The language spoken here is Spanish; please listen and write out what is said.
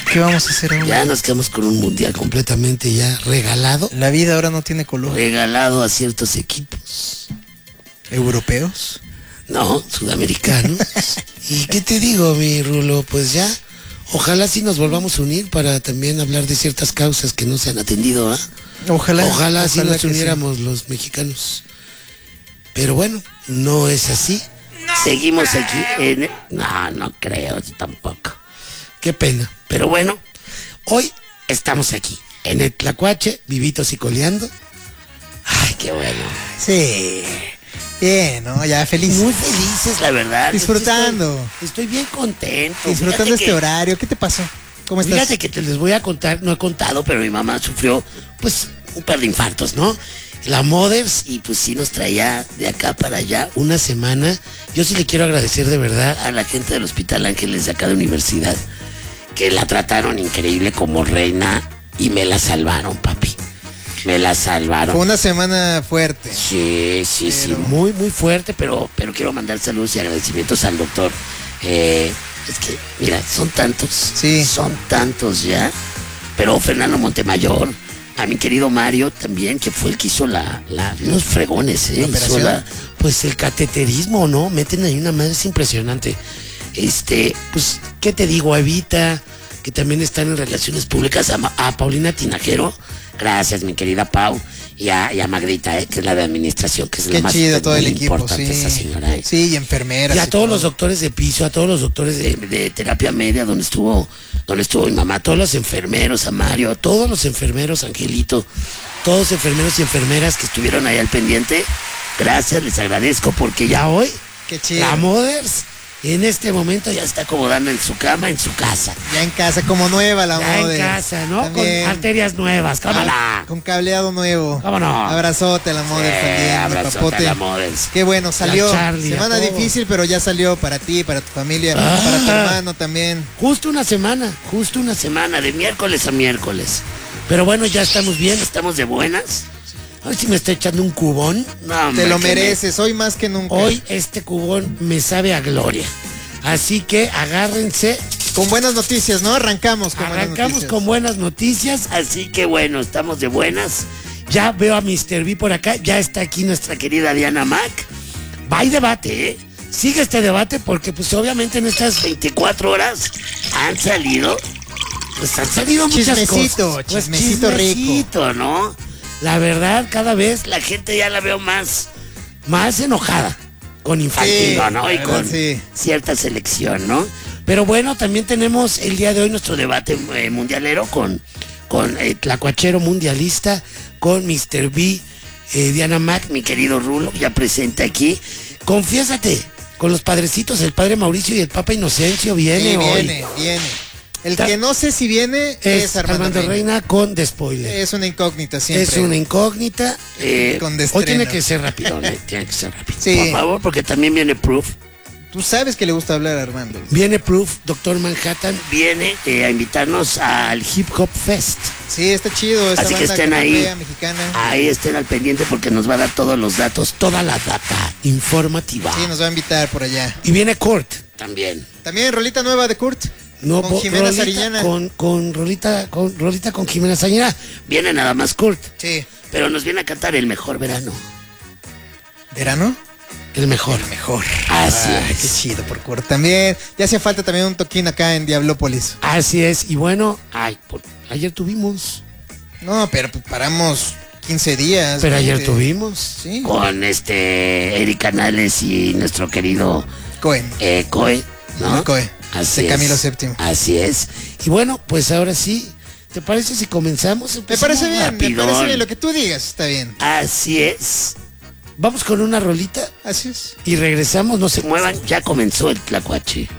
¿Qué vamos a hacer ahora? Ya nos quedamos con un mundial completamente ya regalado. La vida ahora no tiene color. Regalado a ciertos equipos. ¿Europeos? No, sudamericanos. ¿Y qué te digo, mi Rulo? Pues ya, ojalá sí nos volvamos a unir para también hablar de ciertas causas que no se han atendido, ¿ah? Ojalá sí nos uniéramos los mexicanos. Pero bueno, no es así. Seguimos aquí en... No creo tampoco. Qué pena. Pero bueno, hoy estamos aquí, en el Tlacuache, vivitos y coleando. Ay, qué bueno. Sí. Bien, ¿no? Ya feliz. Muy felices, la verdad. Disfrutando. Estoy bien contento. Disfrutando este horario. ¿Qué te pasó? ¿Cómo estás? Fíjate que te les voy a contar, no he contado, pero mi mamá sufrió, pues, un par de infartos, ¿no? La Mothers, y pues sí nos traía de acá para allá una semana. Yo sí le quiero agradecer de verdad a la gente del Hospital Ángeles de acá de universidad, que la trataron increíble como reina y me la salvaron, papi. Me la salvaron. Fue una semana fuerte. Sí, muy, muy fuerte, pero quiero mandar saludos y agradecimientos al doctor. Es que, mira, son tantos ya. Pero Fernando Montemayor, a mi querido Mario también, que fue el que hizo unos fregones, hizo pues el cateterismo, ¿no? Meten ahí una madre, es impresionante. Pues, ¿qué te digo? A Evita, que también están en relaciones públicas, a Paulina Tinajero, gracias, mi querida Pau, y a Magdita, que es la de administración, que es la más chido, todo el equipo, importante, esa señora. Sí, y enfermeras. Y a todos los doctores de piso, a todos los doctores de terapia media, donde estuvo mi mamá, a todos los enfermeros, a Mario, a todos los enfermeros, Angelito, todos los enfermeros y enfermeras que estuvieron ahí al pendiente, gracias, les agradezco, porque ya hoy, qué chido. la Mothers, en este momento ya está acomodando en su cama, en su casa. Ya en casa, como nueva la ya Mothers. En casa, ¿no? También. Con arterias nuevas, cámara. Con cableado nuevo. ¿Cómo no? Abrazote a la Mothers también. Abrazote a la Mothers. Qué bueno, salió. Charlie, semana difícil, pero ya salió para ti, para tu familia, para tu hermano también. Justo una semana, de miércoles a miércoles. Pero bueno, ya estamos bien, estamos de buenas. A ver si me está echando un cubón. No, te lo mereces, hoy más que nunca. Hoy este cubón me sabe a gloria. Así que agárrense. Con buenas noticias, ¿no? Arrancamos con buenas noticias. Así que bueno, estamos de buenas. Ya veo a Mr. B por acá. Ya está aquí nuestra querida Diana Mac. Va y debate, ¿eh? Sigue este debate porque pues obviamente en estas 24 horas han salido muchas cosas. Chismecito rico, ¿no? La verdad, cada vez la gente ya la veo más enojada con Infantino, sí, ¿no? Y con cierta selección, ¿no? Pero bueno, también tenemos el día de hoy nuestro debate mundialero con Tlacuachero mundialista, con Mr. B, Diana Mac, mi querido Rulo, ya presente aquí. Confiésate, con los padrecitos, el padre Mauricio y el Papa Inocencio viene hoy. Viene. El que no sé si viene es Armando Reina con despoiler. Es una incógnita siempre. Es una incógnita. Con hoy tiene que ser rápido, tiene que ser rápido. Sí. Por favor, porque también viene Proof. Tú sabes que le gusta hablar a Armando. Viene Proof, Doctor Manhattan, viene a invitarnos al Hip Hop Fest. Sí, está chido. Así que estén ahí. Mexicana. Ahí estén al pendiente porque nos va a dar todos los datos, toda la data informativa. Sí, nos va a invitar por allá. Y viene Kurt también. También rolita nueva de Kurt. No, con Jimena Sariñana. Con Rolita con Jimena Sariñana. Viene nada más Kurt. Sí. Pero nos viene a cantar El Mejor Verano. ¿Verano? El mejor. Así es. Qué chido por Kurt. También, ya hacía falta también un toquín acá en Diablópolis. Así es. Y bueno, ayer tuvimos. No, pero paramos 15 días. Pero ayer tuvimos. Sí. Con Eric Canales y nuestro querido Cohen, ¿no? Cohen. Así de es. Camilo VII. Así es. Y bueno, pues ahora sí, ¿te parece si comenzamos? Me parece bien, lo que tú digas, está bien. Así es. Vamos con una rolita. Así es. Y regresamos, no se muevan, ya comenzó el Tlacuache.